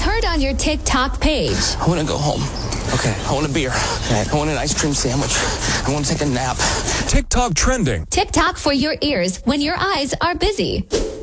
heard on your TikTok page. I want to go home. Okay. I want a beer. Okay. I want an ice cream sandwich. I want to take a nap. TikTok trending. TikTok for your ears when your eyes are busy.